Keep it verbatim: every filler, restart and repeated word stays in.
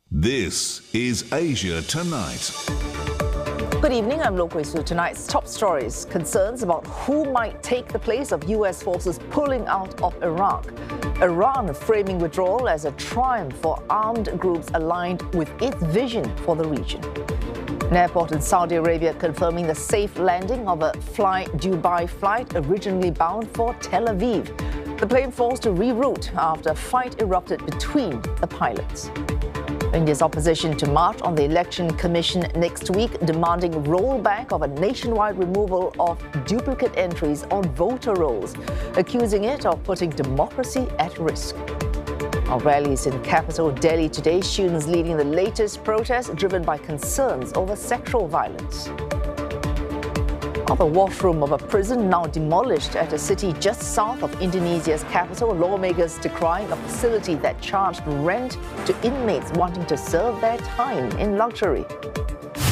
This is Asia Tonight. Good evening, I'm Lo Kway Su. Tonight's top stories: concerns about who might take the place of U S forces pulling out of Iraq. Iran framing withdrawal as a triumph for armed groups aligned with its vision for the region. An airport in Saudi Arabia confirming the safe landing of a Fly Dubai flight originally bound for Tel Aviv. The plane forced to reroute after a fight erupted between the pilots. India's opposition to march on the Election Commission next week, demanding rollback of a nationwide removal of duplicate entries on voter rolls, accusing it of putting democracy at risk. Our rallies in capital Delhi today, students leading the latest protest driven by concerns over sexual violence. The washroom of a prison now demolished at a city just south of Indonesia's capital, lawmakers decrying a facility that charged rent to inmates wanting to serve their time in luxury.